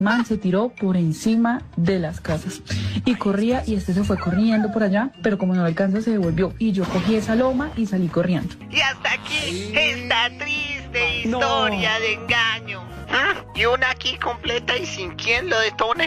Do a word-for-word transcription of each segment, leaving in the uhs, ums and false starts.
Man se tiró por encima de las casas y corría y este se fue corriendo por allá, pero como no lo alcanza se devolvió y yo cogí esa loma y salí corriendo. Y hasta aquí esta triste historia no. de engaño. ¿Mm? Y una aquí completa y sin quien lo detone.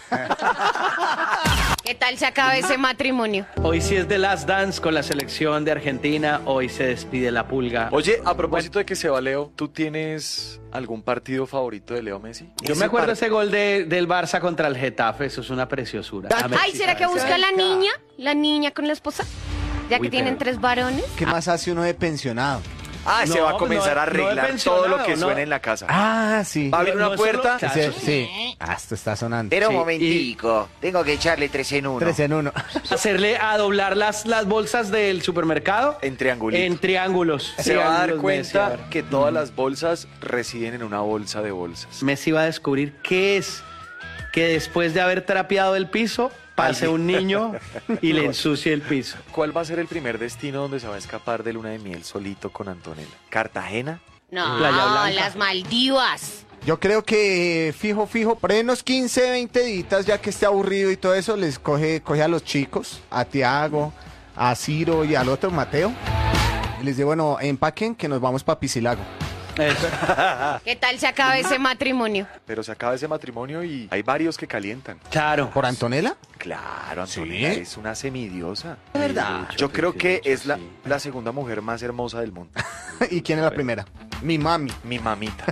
¿Qué tal se acaba ese matrimonio? Hoy sí es The Last Dance con la selección de Argentina. Hoy se despide la pulga. Oye, a propósito de que se va Leo, ¿tú tienes algún partido favorito de Leo Messi? Yo me acuerdo ese gol de, del Barça contra el Getafe. Eso es una preciosura. Ay, ¿será que busca la niña? ¿La niña con la esposa? Ya que Uy, tienen pero... tres varones. ¿Qué más hace uno de pensionado? Ah, No, se va a pues comenzar no, a arreglar no todo lo que no. suena en la casa. Ah, sí. Va a abrir No, una no, eso puerta. no- claro, Sí, eso sí. sí. Ah, esto está sonando. Pero Sí, un momentico, tengo que echarle tres en uno. Tres en uno. Hacerle a doblar las, las bolsas del supermercado En triangulito. en triángulos. Se va a dar Triángulos, Messi, cuenta ahora. que todas las bolsas residen en una bolsa de bolsas. Messi va a descubrir qué es que después de haber trapeado el piso pase un niño y le ensucie el piso. ¿Cuál va a ser el primer destino donde se va a escapar de luna de miel solito con Antonella? ¿Cartagena? No, Playa Blanca. las Maldivas. Yo creo que fijo, fijo, por ahí unos quince, veinte días, ya que esté aburrido y todo eso, les coge, coge a los chicos, a Tiago, a Ciro y al otro Mateo. Y les digo, bueno, empaquen que nos vamos para Piscilago. Eso. ¿Qué tal se acaba ese matrimonio? Pero se acaba ese matrimonio y hay varios que calientan. Claro. ¿Por Antonella? Claro, Antonella ¿Sí? es una semidiosa. ¿Verdad? Yo creo que es la, sí. la segunda mujer más hermosa del mundo. ¿Y quién es la primera? Mi mami. Mi mamita.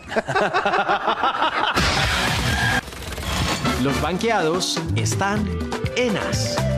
Los banqueados están en As.